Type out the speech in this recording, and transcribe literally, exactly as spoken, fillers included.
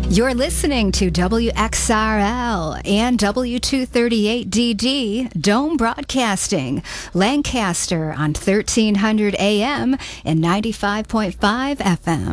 You're listening to W X R L and W two thirty-eight D D, Dome Broadcasting, Lancaster on thirteen hundred A M and ninety-five point five F M.